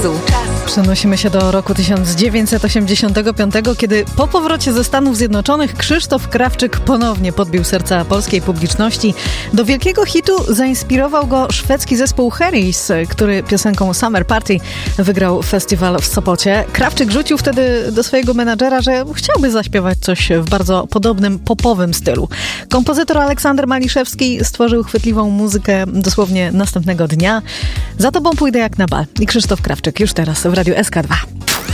Przenosimy się do roku 1985, kiedy po powrocie ze Stanów Zjednoczonych Krzysztof Krawczyk ponownie podbił serca polskiej publiczności. Do wielkiego hitu zainspirował go szwedzki zespół Harris, który piosenką Summer Party wygrał festiwal w Sopocie. Krawczyk rzucił wtedy do swojego menadżera, że chciałby zaśpiewać coś w bardzo podobnym popowym stylu. Kompozytor Aleksander Maliszewski stworzył chwytliwą muzykę dosłownie następnego dnia. Za tobą pójdę jak na bal. I Krzysztof Krawczyk już teraz w Radiu SK2.